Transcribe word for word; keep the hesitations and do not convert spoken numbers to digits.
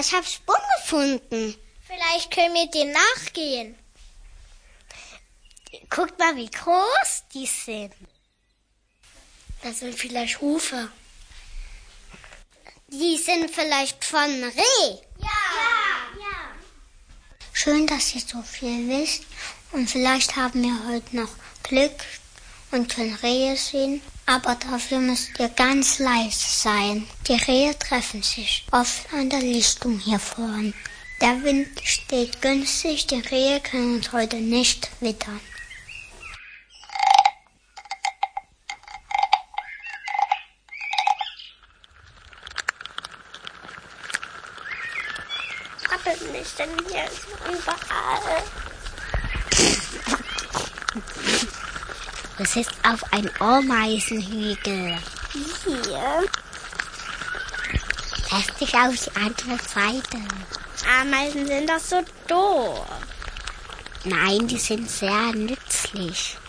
ich habe Spuren gefunden. Vielleicht können wir denen nachgehen. Guckt mal, wie groß die sind. Das sind vielleicht Hufe. Die sind vielleicht von Reh. Ja, ja, ja. Schön, dass ihr so viel wisst. Und vielleicht haben wir heute noch Glück und können Rehe sehen. Aber dafür müsst ihr ganz leise sein. Die Rehe treffen sich oft an der Lichtung hier vorn. Der Wind steht günstig, die Rehe können uns heute nicht wittern. Krabbelt mich denn hier so überall? Es ist auf ein Ameisenhügel. Hier. Lass dich auf die andere Seite. Ameisen sind doch so doof. Nein, die sind sehr nützlich.